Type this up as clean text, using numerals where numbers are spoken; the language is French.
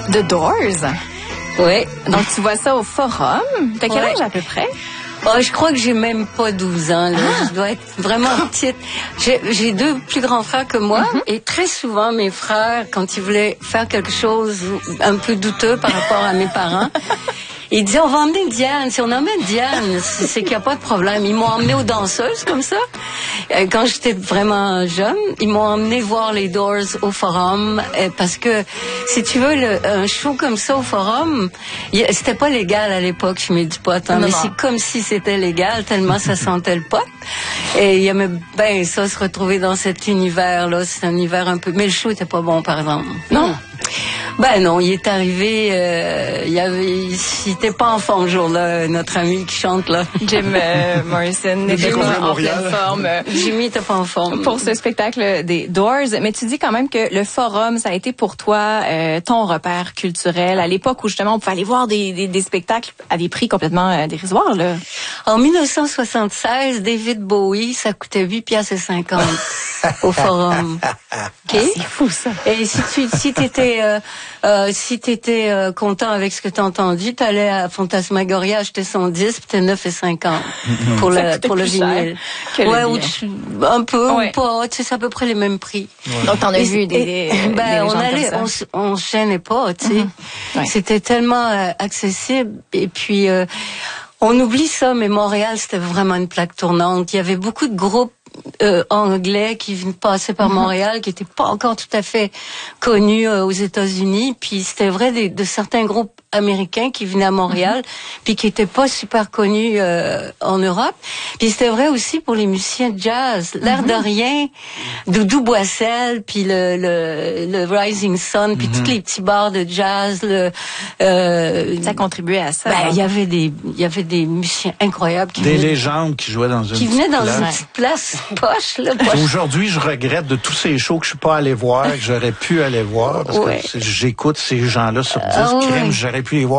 The Doors. Oui. Donc, tu vois ça au Forum. T'as quel âge à peu près? Oh, je crois que j'ai même pas 12 ans, là. Je dois être vraiment petite. J'ai 2 plus grands frères que moi, et très souvent, mes frères, quand ils voulaient faire quelque chose un peu douteux par rapport à mes parents, ils disaient, on va emmener Diane. Si on emmène Diane, c'est qu'il n'y a pas de problème. Ils m'ont emmené aux danseuses, comme ça. Quand j'étais vraiment jeune, ils m'ont emmené voir les Doors au Forum, parce que, si tu veux, un show comme ça au Forum, c'était pas légal à l'époque, je mets du pot, hein, mais c'est comme si c'était légal, tellement ça sentait le pot. Et il aimait bien ça, se retrouver dans cet univers-là. C'est un univers un peu... Mais le show était pas bon, par exemple. Non. Ben non, il est arrivé, il était pas en forme ce jour-là, notre ami qui chante là. Jim Morrison n'était pas en pleine forme. Jimmy était pas en forme. Pour ce spectacle des Doors. Mais tu dis quand même que le Forum, ça a été pour toi ton repère culturel à l'époque où justement on pouvait aller voir des spectacles à des prix complètement dérisoires, là. En 1976, David Bowie, ça coûtait 8,50 $ au Forum. Okay? C'est fou, ça. Et si t'étais content avec ce que t'as entendu, t'allais à Fantasmagoria acheter son disque, c'était 9,50 $ pour le vinyle. Ouais, un peu, ou pas, tu sais, c'est à peu près les mêmes prix. Ouais. Donc t'en as vu des on se gênait pas, tu sais. Ouais. C'était tellement accessible, et puis on oublie ça, mais Montréal, c'était vraiment une plaque tournante. Il y avait beaucoup de groupes anglais qui passaient par Montréal, qui n'étaient pas encore tout à fait connus aux États-Unis. Puis c'était vrai de certains groupes américains qui venaient à Montréal, puis qui n'étaient pas super connus en Europe. Puis c'était vrai aussi pour les musiciens de jazz. L'air de rien, Doudou Boissel, puis le Rising Sun, puis tous les petits bars de jazz. Ça contribuait à ça. Ben, il y avait des musiciens incroyables qui légendes qui jouaient dans une petite place poche, là. Aujourd'hui, je regrette de tous ces shows que je suis pas allé voir, que j'aurais pu aller voir, parce que j'écoute ces gens-là sur disque, j'aurais pu les voir.